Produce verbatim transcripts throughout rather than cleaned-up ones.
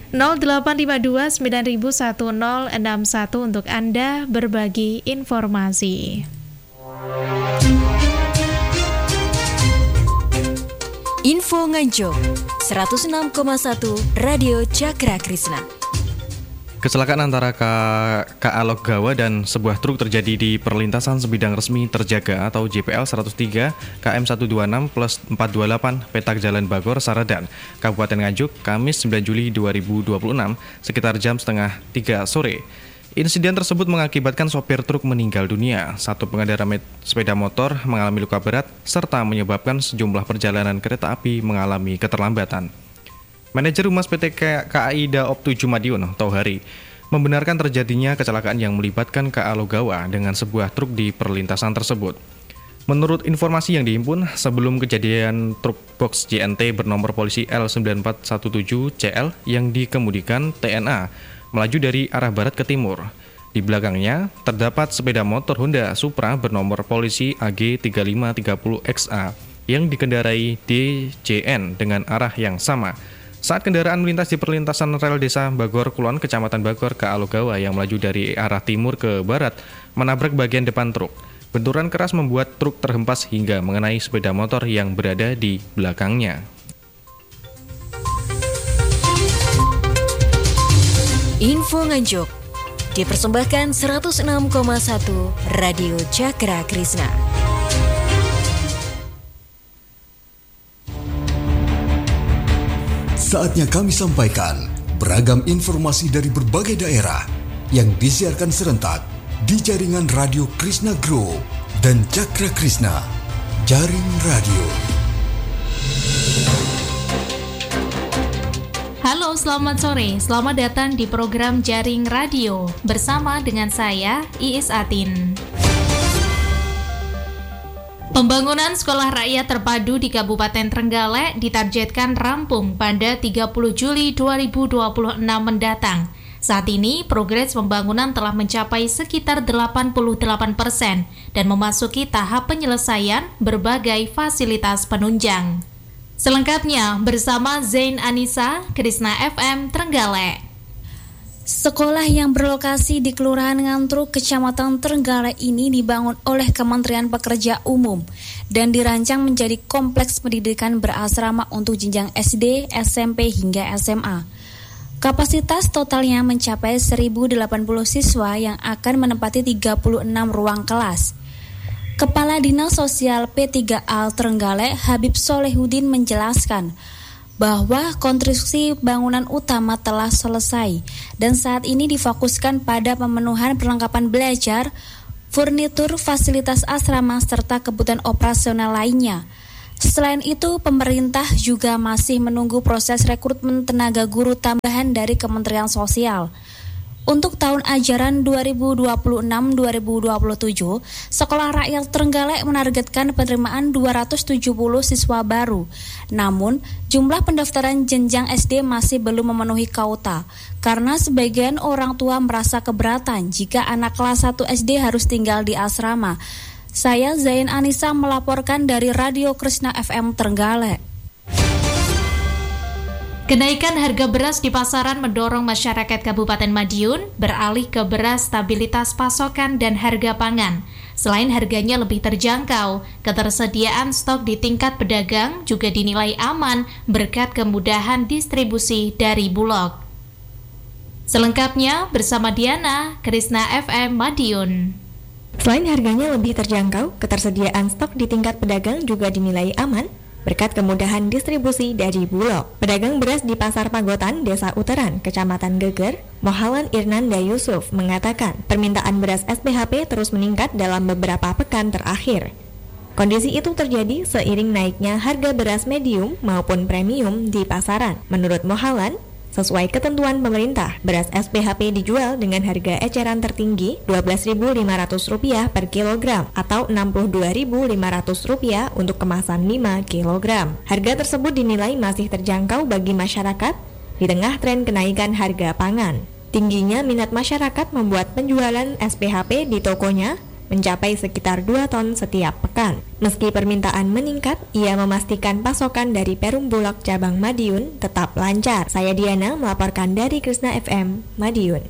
nol delapan lima dua sembilan satu nol enam satu untuk Anda berbagi informasi. Info Nganjuk seratus enam koma satu Radio Cakra Krisna. Kecelakaan antara K A Logawa dan sebuah truk terjadi di perlintasan sebidang resmi terjaga atau J P L seratus tiga K M seratus dua puluh enam plus empat dua delapan Petak Jalan Bagor, Saradan, Kabupaten Nganjuk, Kamis sembilan Juli dua ribu dua puluh enam sekitar jam setengah tiga sore. Insiden tersebut mengakibatkan sopir truk meninggal dunia, satu pengendara met- sepeda motor mengalami luka berat, serta menyebabkan sejumlah perjalanan kereta api mengalami keterlambatan. Manajer Humas P T K A I Daop tujuh Madiun, Tauhari, membenarkan terjadinya kecelakaan yang melibatkan K A Logawa dengan sebuah truk di perlintasan tersebut. Menurut informasi yang dihimpun, sebelum kejadian truk box J N T bernomor polisi L sembilan empat satu tujuh C L yang dikemudikan T N A melaju dari arah barat ke timur. Di belakangnya terdapat sepeda motor Honda Supra bernomor polisi A G tiga lima tiga nol X A yang dikendarai D J N dengan arah yang sama. Saat kendaraan melintas di perlintasan rel desa Bagor Kulon, Kecamatan Bagor, K A Logawa yang melaju dari arah timur ke barat menabrak bagian depan truk. Benturan keras membuat truk terhempas hingga mengenai sepeda motor yang berada di belakangnya. Info Nganjuk dipersembahkan seratus enam koma satu Radio Cakra Krisna. Saatnya kami sampaikan beragam informasi dari berbagai daerah yang disiarkan serentak di jaringan Radio Krisna Group dan Cakra Krisna, Jaring Radio. Halo, selamat sore. Selamat datang di program Jaring Radio bersama dengan saya, Iis Atin. Pembangunan sekolah rakyat terpadu di Kabupaten Trenggalek ditargetkan rampung pada tiga puluh Juli dua ribu dua puluh enam mendatang. Saat ini, progres pembangunan telah mencapai sekitar delapan puluh delapan persen dan memasuki tahap penyelesaian berbagai fasilitas penunjang. Selengkapnya bersama Zain Anissa, Krisna F M Trenggalek. Sekolah yang berlokasi di Kelurahan Ngantruk, Kecamatan Trenggalek ini dibangun oleh Kementerian Pekerja Umum dan dirancang menjadi kompleks pendidikan berasrama untuk jenjang S D, S M P hingga S M A. Kapasitas totalnya mencapai seribu delapan puluh siswa yang akan menempati tiga puluh enam ruang kelas. Kepala Dinas Sosial P tiga A Trenggalek, Habib Solehudin menjelaskan bahwa konstruksi bangunan utama telah selesai dan saat ini difokuskan pada pemenuhan perlengkapan belajar, furnitur, fasilitas asrama, serta kebutuhan operasional lainnya. Selain itu, pemerintah juga masih menunggu proses rekrutmen tenaga guru tambahan dari Kementerian Sosial. Untuk tahun ajaran dua ribu dua puluh enam dua ribu dua puluh tujuh, Sekolah Rakyat Trenggalek menargetkan penerimaan dua ratus tujuh puluh siswa baru. Namun, jumlah pendaftaran jenjang S D masih belum memenuhi kuota, karena sebagian orang tua merasa keberatan jika anak kelas satu S D harus tinggal di asrama. Saya Zain Anissa melaporkan dari Radio Krisna F M Trenggalek. Kenaikan harga beras di pasaran mendorong masyarakat Kabupaten Madiun beralih ke beras stabilitas pasokan dan harga pangan. Selain harganya lebih terjangkau, ketersediaan stok di tingkat pedagang juga dinilai aman berkat kemudahan distribusi dari Bulog. Selengkapnya bersama Diana, Krisna F M Madiun. Selain harganya lebih terjangkau, ketersediaan stok di tingkat pedagang juga dinilai aman berkat kemudahan distribusi dari Bulog. Pedagang beras di Pasar Pagotan, Desa Uteran, Kecamatan Geger, Mohalan Irnanda Yusuf mengatakan permintaan beras S P H P terus meningkat dalam beberapa pekan terakhir. Kondisi itu terjadi seiring naiknya harga beras medium maupun premium di pasaran. Menurut Mohalan, sesuai ketentuan pemerintah, beras S P H P dijual dengan harga eceran tertinggi dua belas ribu lima ratus rupiah per kilogram atau enam puluh dua ribu lima ratus rupiah untuk kemasan lima kilogram. Harga tersebut dinilai masih terjangkau bagi masyarakat di tengah tren kenaikan harga pangan. Tingginya minat masyarakat membuat penjualan S P H P di tokonya mencapai sekitar dua ton setiap pekan. Meski permintaan meningkat, ia memastikan pasokan dari Perum Bulog cabang Madiun tetap lancar. Saya Diana melaporkan dari Krishna F M, Madiun.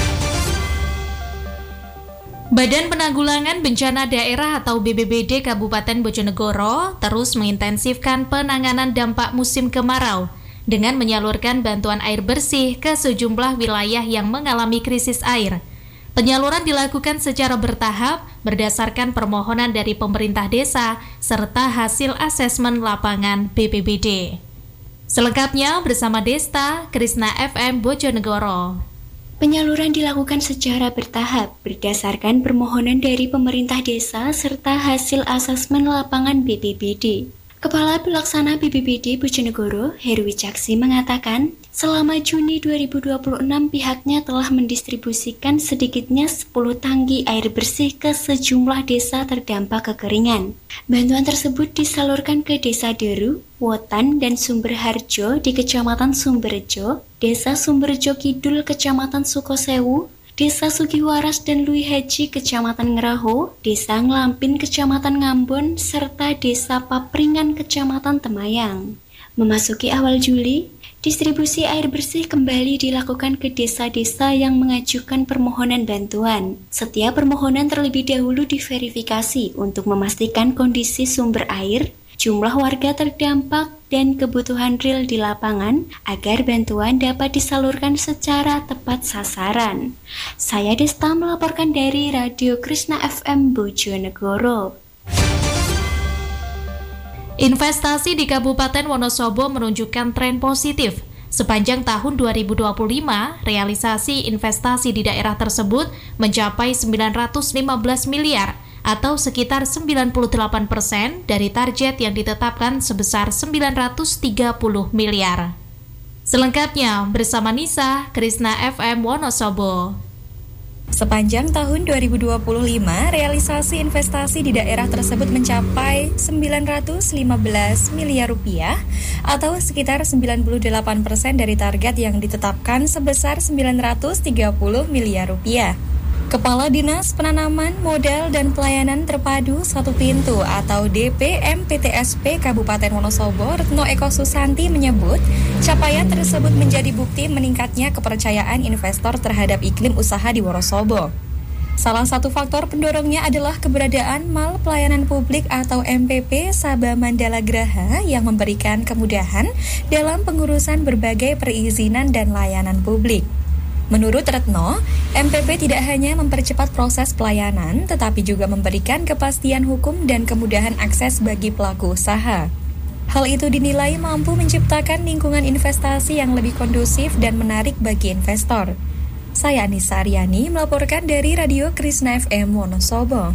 Badan Penanggulangan Bencana Daerah atau B B B D Kabupaten Bojonegoro terus mengintensifkan penanganan dampak musim kemarau dengan menyalurkan bantuan air bersih ke sejumlah wilayah yang mengalami krisis air. Penyaluran dilakukan secara bertahap berdasarkan permohonan dari pemerintah desa serta hasil asesmen lapangan B B B D. Selengkapnya bersama Desta, Krishna F M Bojonegoro. Penyaluran dilakukan secara bertahap berdasarkan permohonan dari pemerintah desa serta hasil asesmen lapangan B B B D. Kepala Pelaksana B B B D Bojonegoro, Heru Wicaksono mengatakan, selama Juni dua ribu dua puluh enam pihaknya telah mendistribusikan sedikitnya sepuluh tangki air bersih ke sejumlah desa terdampak kekeringan. Bantuan tersebut disalurkan ke Desa Deru, Wotan, dan Sumberharjo di Kecamatan Sumberjo, Desa Sumberjo Kidul Kecamatan Sukosewu, Desa Sugiwaras dan Lui Haji Kecamatan Ngeraho, Desa Nglampin Kecamatan Ngambon, serta Desa Papringan Kecamatan Temayang. Memasuki awal Juli, distribusi air bersih kembali dilakukan ke desa-desa yang mengajukan permohonan bantuan. Setiap permohonan terlebih dahulu diverifikasi untuk memastikan kondisi sumber air, jumlah warga terdampak, dan kebutuhan real di lapangan agar bantuan dapat disalurkan secara tepat sasaran. Saya Desta melaporkan dari Radio Krishna F M Bojonegoro. Investasi di Kabupaten Wonosobo menunjukkan tren positif. Sepanjang tahun dua ribu dua puluh lima, realisasi investasi di daerah tersebut mencapai sembilan ratus lima belas miliar atau sekitar sembilan puluh delapan persen dari target yang ditetapkan sebesar sembilan ratus tiga puluh miliar. Selengkapnya bersama Nisa, Krishna F M Wonosobo. Sepanjang tahun dua ribu dua puluh lima, realisasi investasi di daerah tersebut mencapai sembilan ratus lima belas miliar rupiah atau sekitar sembilan puluh delapan persen dari target yang ditetapkan sebesar sembilan ratus tiga puluh miliar rupiah. Kepala Dinas Penanaman Modal dan Pelayanan Terpadu Satu Pintu atau D P M P T S P Kabupaten Wonosobo, Retno Eko Susanti menyebut, capaian tersebut menjadi bukti meningkatnya kepercayaan investor terhadap iklim usaha di Wonosobo. Salah satu faktor pendorongnya adalah keberadaan Mall Pelayanan Publik atau M P P Sabah Mandala Graha yang memberikan kemudahan dalam pengurusan berbagai perizinan dan layanan publik. Menurut Retno, M P P tidak hanya mempercepat proses pelayanan, tetapi juga memberikan kepastian hukum dan kemudahan akses bagi pelaku usaha. Hal itu dinilai mampu menciptakan lingkungan investasi yang lebih kondusif dan menarik bagi investor. Saya Anissa Aryani melaporkan dari Radio Krishna F M Wonosobo.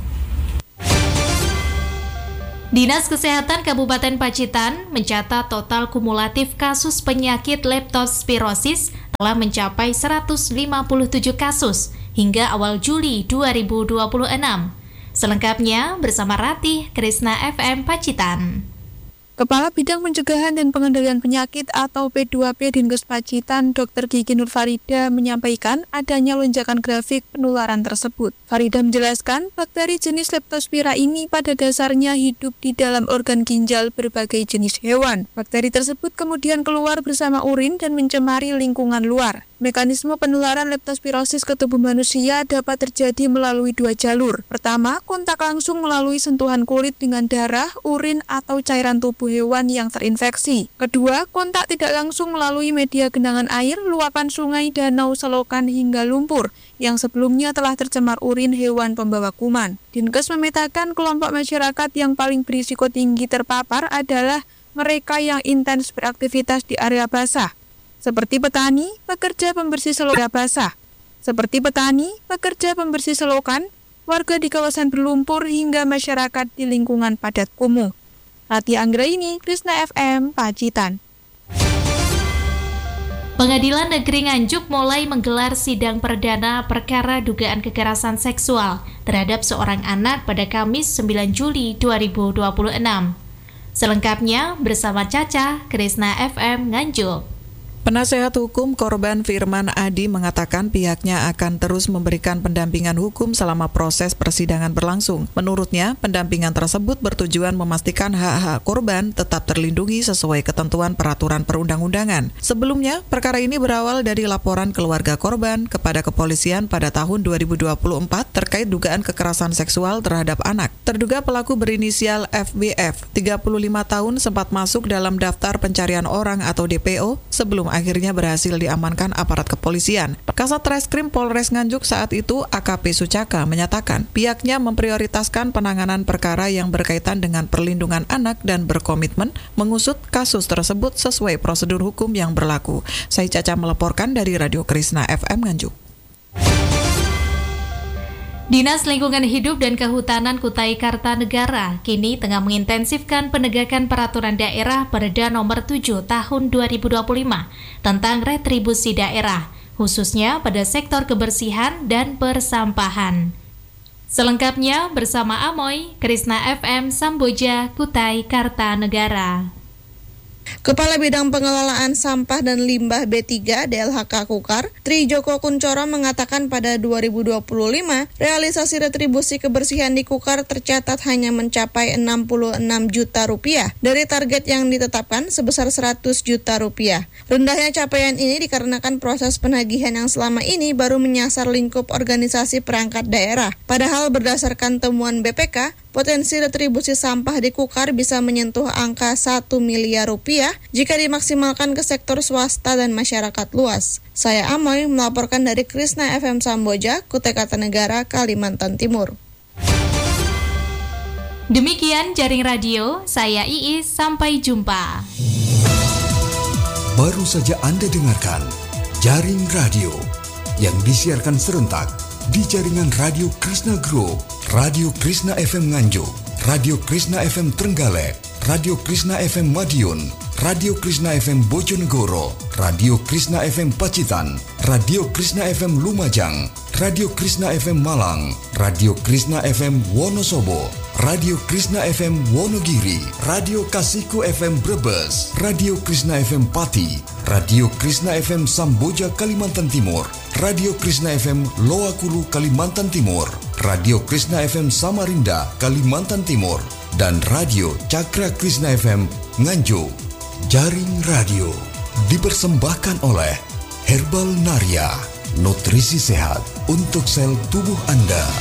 Dinas Kesehatan Kabupaten Pacitan mencatat total kumulatif kasus penyakit leptospirosis telah mencapai seratus lima puluh tujuh kasus hingga awal Juli dua ribu dua puluh enam. Selengkapnya bersama Ratih, Krishna F M Pacitan. Kepala Bidang Pencegahan dan Pengendalian Penyakit atau P dua P Dinkes Pacitan, Dokter Gigi Nur Farida menyampaikan adanya lonjakan grafik penularan tersebut. Farida menjelaskan, bakteri jenis Leptospira ini pada dasarnya hidup di dalam organ ginjal berbagai jenis hewan. Bakteri tersebut kemudian keluar bersama urin dan mencemari lingkungan luar. Mekanisme penularan leptospirosis ke tubuh manusia dapat terjadi melalui dua jalur. Pertama, kontak langsung melalui sentuhan kulit dengan darah, urin, atau cairan tubuh hewan yang terinfeksi. Kedua, kontak tidak langsung melalui media genangan air, luapan sungai, danau, selokan, hingga lumpur, yang sebelumnya telah tercemar urin hewan pembawa kuman. Dinkes memetakan kelompok masyarakat yang paling berisiko tinggi terpapar adalah mereka yang intens beraktivitas di area basah, seperti petani, pekerja pembersih selokan basah, seperti petani, pekerja pembersih selokan, warga di kawasan berlumpur, hingga masyarakat di lingkungan padat kumuh. Rati Anggraini, Krishna F M, Pacitan. Pengadilan Negeri Nganjuk mulai menggelar sidang perdana perkara dugaan kekerasan seksual terhadap seorang anak pada Kamis sembilan Juli dua ribu dua puluh enam. Selengkapnya bersama Caca, Krishna F M Nganjuk. Penasehat hukum korban Firman Adi mengatakan pihaknya akan terus memberikan pendampingan hukum selama proses persidangan berlangsung. Menurutnya, pendampingan tersebut bertujuan memastikan hak-hak korban tetap terlindungi sesuai ketentuan peraturan perundang-undangan. Sebelumnya, perkara ini berawal dari laporan keluarga korban kepada kepolisian pada tahun dua ribu dua puluh empat terkait dugaan kekerasan seksual terhadap anak. Terduga pelaku berinisial F B F, tiga puluh lima tahun, sempat masuk dalam daftar pencarian orang atau D P O sebelum akhirnya berhasil diamankan aparat kepolisian. Kasat Reskrim Polres Nganjuk saat itu A K P Sucaka menyatakan pihaknya memprioritaskan penanganan perkara yang berkaitan dengan perlindungan anak dan berkomitmen mengusut kasus tersebut sesuai prosedur hukum yang berlaku. Saya Caca melaporkan dari Radio Krishna F M Nganjuk. Dinas Lingkungan Hidup dan Kehutanan Kutai Kartanegara kini tengah mengintensifkan penegakan peraturan daerah Perda Nomor tujuh Tahun dua ribu dua puluh lima tentang retribusi daerah, khususnya pada sektor kebersihan dan persampahan. Selengkapnya bersama Amoy, Krishna F M Samboja, Kutai Kartanegara. Kepala Bidang Pengelolaan Sampah dan Limbah B tiga D L H K Kukar, Tri Joko Kuncoro mengatakan pada dua ribu dua puluh lima, realisasi retribusi kebersihan di Kukar tercatat hanya mencapai enam puluh enam juta rupiah dari target yang ditetapkan sebesar seratus juta rupiah. Rendahnya capaian ini dikarenakan proses penagihan yang selama ini baru menyasar lingkup organisasi perangkat daerah. Padahal berdasarkan temuan B P K, potensi retribusi sampah di Kukar bisa menyentuh angka satu miliar rupiah jika dimaksimalkan ke sektor swasta dan masyarakat luas. Saya Amoy melaporkan dari Krishna F M Samboja, Kutai Kartanegara, Kalimantan Timur. Demikian Jaring Radio, saya Iis, sampai jumpa. Baru saja Anda dengarkan Jaring Radio yang disiarkan serentak di jaringan Radio Krishna Group, Radio Krishna F M Nganjuk, Radio Krishna F M Trenggalek, Radio Krishna F M Madiun, Radio Krishna F M Bojonegoro, Radio Krishna F M Pacitan, Radio Krishna F M Lumajang, Radio Krishna F M Malang, Radio Krishna F M Wonosobo, Radio Krishna F M Wonogiri, Radio Kasihku F M Brebes, Radio Krishna F M Pati, Radio Krishna F M Samboja Kalimantan Timur, Radio Krishna F M Loakulu Kalimantan Timur, Radio Krishna F M Samarinda Kalimantan Timur, dan Radio Cakra Krishna F M Nganjuk. Jaring Radio dipersembahkan oleh Herbal Naria, nutrisi sehat untuk sel tubuh Anda.